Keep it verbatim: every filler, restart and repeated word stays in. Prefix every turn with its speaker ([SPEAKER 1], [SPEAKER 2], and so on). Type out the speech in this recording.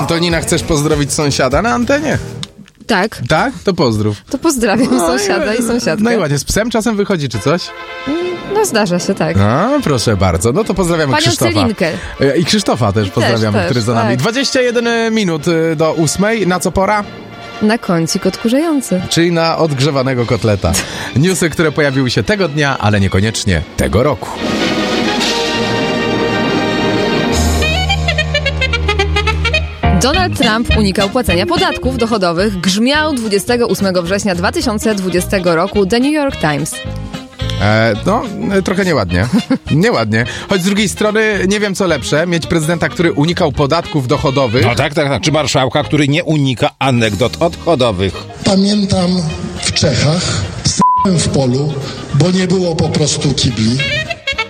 [SPEAKER 1] Antonina, chcesz pozdrowić sąsiada na antenie?
[SPEAKER 2] Tak.
[SPEAKER 1] Tak? To pozdrów.
[SPEAKER 2] To pozdrawiam
[SPEAKER 1] No,
[SPEAKER 2] sąsiada i sąsiadkę.
[SPEAKER 1] No i ładnie, z psem czasem wychodzi czy coś?
[SPEAKER 2] No zdarza się, tak.
[SPEAKER 1] A, proszę bardzo. No to pozdrawiamy
[SPEAKER 2] Panią
[SPEAKER 1] Krzysztofa.
[SPEAKER 2] Celinkę.
[SPEAKER 1] I Krzysztofa też pozdrawiamy,
[SPEAKER 2] też,
[SPEAKER 1] który za nami.
[SPEAKER 2] tak.
[SPEAKER 1] dwadzieścia jeden minut do ósmej. Na co pora?
[SPEAKER 2] Na kącik odkurzający.
[SPEAKER 1] Czyli na odgrzewanego kotleta. Newsy, które pojawiły się tego dnia, ale niekoniecznie tego roku.
[SPEAKER 2] Donald Trump unikał płacenia podatków dochodowych, grzmiał dwudziestego ósmego września dwa tysiące dwudziestego roku The New York Times.
[SPEAKER 1] E, no, trochę nieładnie. Nieładnie. Choć z drugiej strony nie wiem co lepsze, mieć prezydenta, który unikał podatków dochodowych.
[SPEAKER 3] No tak, tak, tak. Czy marszałka, który nie unika anegdot odchodowych.
[SPEAKER 4] Pamiętam w Czechach, s***łem w polu, bo nie było po prostu kibli.